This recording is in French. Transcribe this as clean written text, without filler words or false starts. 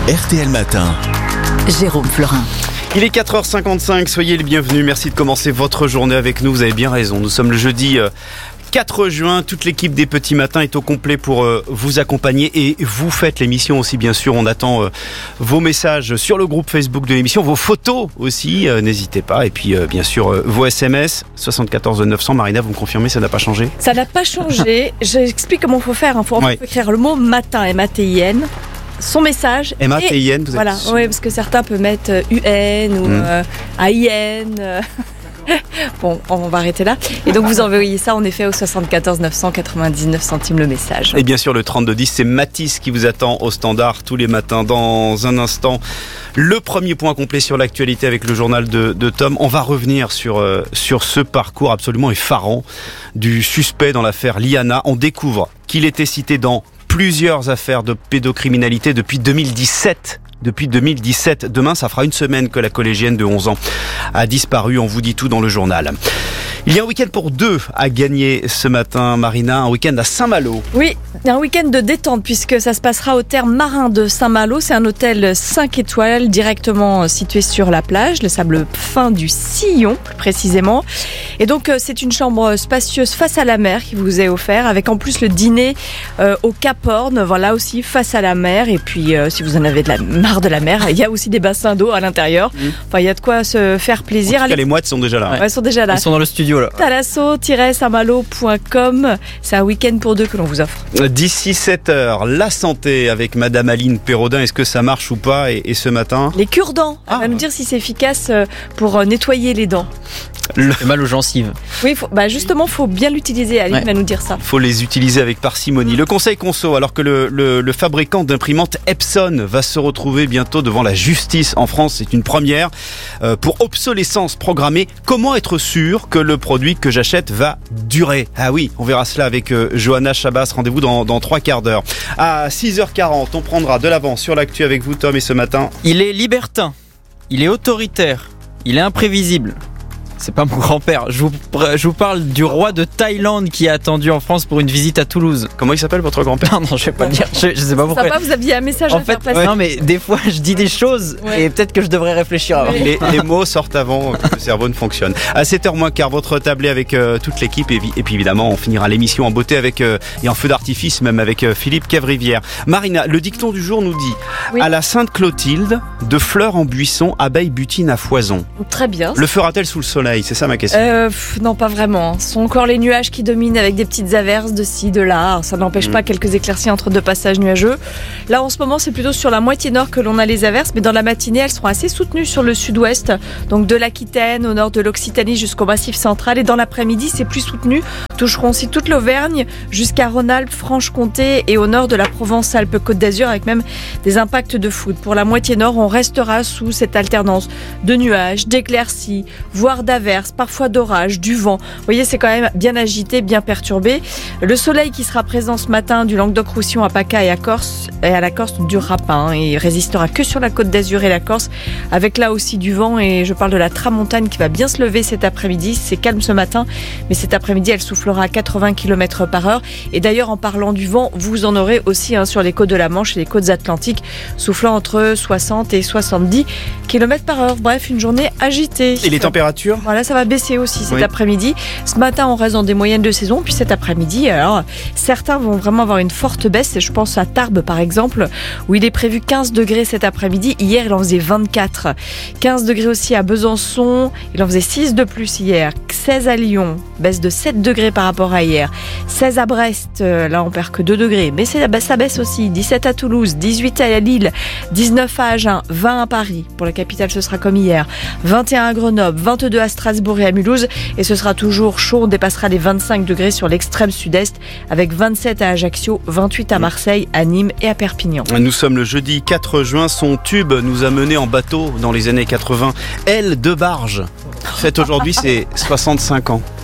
RTL Matin. Jérôme Florin. Il est 4h55, soyez les bienvenus, merci de commencer votre journée avec nous, vous avez bien raison. Nous sommes le jeudi 4 juin, toute l'équipe des Petits Matins est au complet pour vous accompagner et vous faites l'émission aussi bien sûr. On attend vos messages sur le groupe Facebook de l'émission, vos photos aussi, n'hésitez pas. Et puis bien sûr vos SMS, 74 900. Marina, vous me confirmez, ça n'a pas changé ? Ça n'a pas changé, j'explique comment il faut faire, il faut écrire le mot matin, M-A-T-I-N. Son message. M-A-T-I-N, vous êtes... Voilà, oui, parce que certains peuvent mettre U-N ou A-I-N. Bon, on va arrêter là. Et donc vous envoyez ça en effet au 74 999 centimes le message. Et bien sûr le 3210, c'est Mathis qui vous attend au standard tous les matins. Dans un instant, le premier point complet sur l'actualité avec le journal de Tom. On va revenir sur ce parcours absolument effarant du suspect dans l'affaire Liana. On découvre qu'il était cité dans plusieurs affaires de pédocriminalité depuis 2017. Depuis 2017. Demain, ça fera une semaine que la collégienne de 11 ans a disparu. On vous dit tout dans le journal. Il y a un week-end pour deux à gagner ce matin, Marina. Un week-end à Saint-Malo. Oui, un week-end de détente puisque ça se passera au Terme Marin de Saint-Malo. C'est un hôtel 5 étoiles directement situé sur la plage, le sable fin du Sillon plus précisément. Et donc c'est une chambre spacieuse face à la mer qui vous est offerte avec en plus le dîner au Cap Horn, voilà aussi face à la mer. Et puis si vous en avez marre de la mer, il y a aussi des bassins d'eau à l'intérieur. Enfin, il y a de quoi se faire plaisir. En tout cas, les mouettes sont déjà là. Ouais, elles sont déjà là. Ils sont dans le studio là. Talasso-saintmalo.com. C'est un week-end pour deux que l'on vous offre. D'ici 7h, la santé avec Madame Aline Pérodin. Est-ce que ça marche ou pas ? Et ce matin ? Les cure-dents. Elle va nous dire si c'est efficace pour nettoyer les dents. C'est mal aux gencives. Oui, justement, il faut bien l'utiliser. Aline va nous dire ça. Il faut les utiliser avec parcimonie. Le Conseil Conso, alors que le fabricant d'imprimantes Epson va se retrouver bientôt devant la justice en France, c'est une première pour obsolescence programmée. Comment être sûr que le produit que j'achète va durer ? Ah oui, on verra cela avec Johanna Chabas. Rendez-vous dans 3 quarts d'heure. À 6h40, on prendra de l'avance sur l'actu avec vous, Tom, et ce matin. Il est libertin, il est autoritaire, il est imprévisible. C'est pas mon grand-père. Je vous parle du roi de Thaïlande qui est attendu en France pour une visite à Toulouse. Comment il s'appelle votre grand-père ? Non, je vais pas le dire. Je sais pas pourquoi. Sympa, vous aviez un message à faire passer. Non, mais des fois, je dis des choses et peut-être que je devrais réfléchir avant. Les mots sortent avant que le cerveau ne fonctionne. À 7h moins quart, votre tablé avec toute l'équipe et puis évidemment, on finira l'émission en beauté avec et en feu d'artifice même avec Philippe Cavrivière. Marina, le dicton du jour nous dit à la Sainte-Clotilde, de fleurs en buisson, abeilles butinent à foison. Très bien. Le fera-t-elle sous le soleil ? C'est ça ma question. Non, pas vraiment. Ce sont encore les nuages qui dominent avec des petites averses de ci, de là. Ça n'empêche pas quelques éclaircies entre deux passages nuageux. Là, en ce moment, c'est plutôt sur la moitié nord que l'on a les averses, mais dans la matinée, elles seront assez soutenues sur le sud-ouest, donc de l'Aquitaine au nord de l'Occitanie jusqu'au Massif central. Et dans l'après-midi, c'est plus soutenu. Toucheront aussi toute l'Auvergne jusqu'à Rhône-Alpes, Franche-Comté et au nord de la Provence-Alpes-Côte d'Azur avec même des impacts de foudre. Pour la moitié nord, on restera sous cette alternance de nuages, d'éclaircies, voire d'averses, parfois d'orage, du vent. Vous voyez, c'est quand même bien agité, bien perturbé. Le soleil qui sera présent ce matin du Languedoc-Roussillon à PACA et à la Corse ne durera pas. Il résistera que sur la Côte d'Azur et la Corse, avec là aussi du vent. Et je parle de la tramontane qui va bien se lever cet après-midi. C'est calme ce matin, mais cet après-midi, elle soufflera à 80 km/h. Et d'ailleurs, en parlant du vent, vous en aurez aussi sur les côtes de la Manche et les côtes atlantiques, soufflant entre 60 et 70 km/h. Bref, une journée agitée. Et les températures ? Voilà, ça va baisser aussi cet après-midi. Ce matin, on reste dans des moyennes de saison. Puis cet après-midi, alors, certains vont vraiment avoir une forte baisse. Et je pense à Tarbes, par exemple, où il est prévu 15 degrés cet après-midi. Hier, il en faisait 24. 15 degrés aussi à Besançon. Il en faisait 6 de plus hier. 16 à Lyon, baisse de 7 degrés par rapport à hier. 16 à Brest, là, on perd que 2 degrés. Mais ça baisse aussi. 17 à Toulouse, 18 à Lille, 19 à Agen, 20 à Paris. Pour la capitale, ce sera comme hier. 21 à Grenoble, 22 à Strasbourg et à Mulhouse. Et ce sera toujours chaud. On dépassera les 25 degrés sur l'extrême sud-est avec 27 à Ajaccio, 28 à Marseille, à Nîmes et à Perpignan. Nous sommes le jeudi 4 juin. Son tube nous a menés en bateau dans les années 80. Elle de barge. Fête aujourd'hui, c'est 65 ans.